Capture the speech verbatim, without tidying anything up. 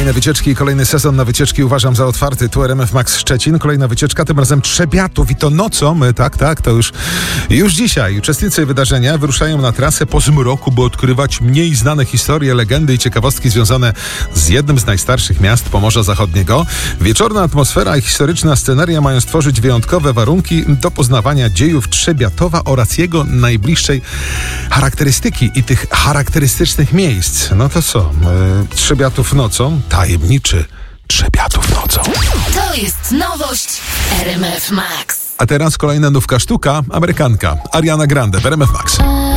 Kolejne wycieczki i kolejny sezon na wycieczki uważam za otwarty. Tu R M F Max Szczecin. Kolejna wycieczka, tym razem Trzebiatów i to nocą. Tak, tak, to już, już dzisiaj. Uczestnicy wydarzenia wyruszają na trasę po zmroku, by odkrywać mniej znane historie, legendy i ciekawostki związane z jednym z najstarszych miast Pomorza Zachodniego. Wieczorna atmosfera i historyczna sceneria mają stworzyć wyjątkowe warunki do poznawania dziejów Trzebiatowa oraz jego najbliższej charakterystyki i tych charakterystycznych miejsc. No to co? Yy, Trzebiatów nocą? Tajemniczy Trzebiatów nocą. To jest nowość R M F Max. A teraz kolejna nówka sztuka, Amerykanka. Ariana Grande w R M F Max.